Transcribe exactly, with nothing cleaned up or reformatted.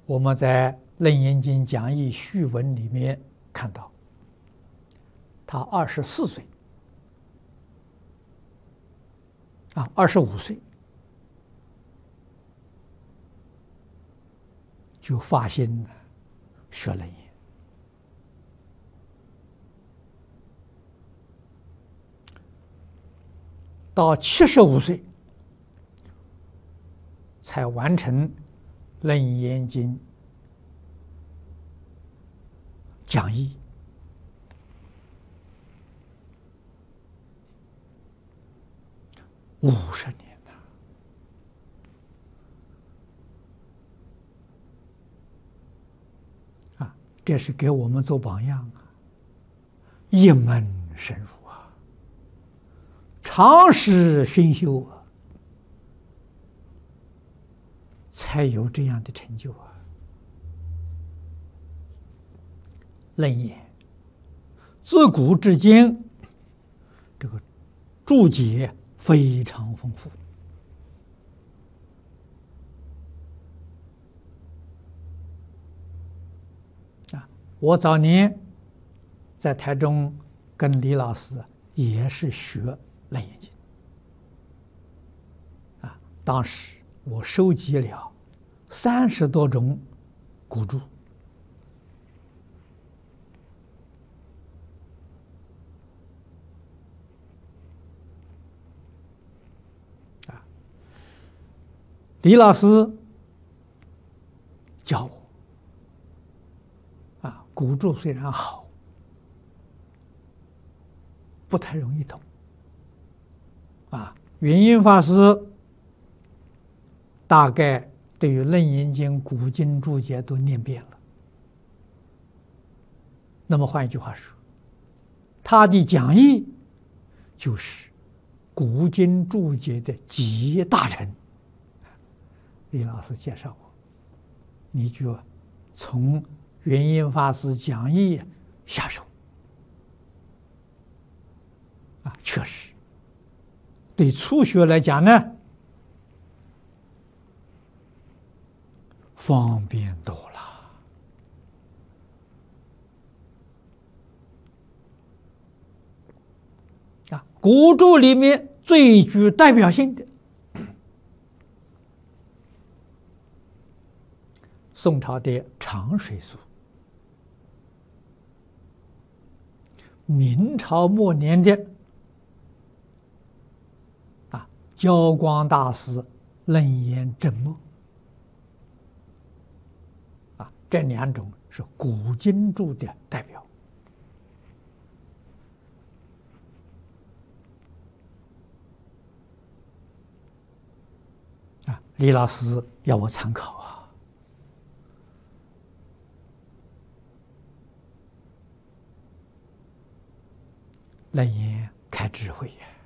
我们在《楞严经讲义序文》里面看到，他二十四岁啊，二十五岁就发心学楞严，到七十五岁才完成《楞严经》讲义，五十年呐！啊，这是给我们做榜样啊！一门深入啊，长时熏修啊，才有这样的成就啊！楞严自古至今，这个注解非常丰富啊！我早年在台中跟李老师也是学楞严经啊，当时我收集了三十多种古注。李老师教我啊，古注虽然好，不太容易懂啊。圆音法师大概对于《楞严经》古今注解都念遍了。那么换一句话说，他的讲义就是古今注解的集大成。李老师介绍我，你就从圆音法师讲义下手啊，确实对初学来讲呢，方便多了啊。古注里面最具代表性的，宋朝的长水疏，明朝末年的啊焦光大师楞严正默啊，这两种是古今注的代表啊。李老师要我参考啊。楞严开智慧呀！